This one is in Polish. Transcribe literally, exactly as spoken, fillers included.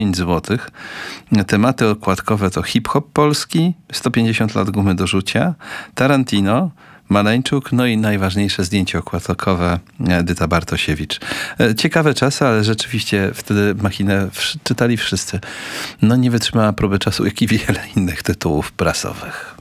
pięć złotych. Tematy okładkowe to hip-hop polski, sto pięćdziesiąt lat gumy do rzucia, Tarantino, Maleńczuk, no i najważniejsze zdjęcie okładkowe Edyta Bartosiewicz. Ciekawe czasy, ale rzeczywiście wtedy machinę czytali wszyscy. No nie wytrzymała próby czasu, jak i wiele innych tytułów prasowych.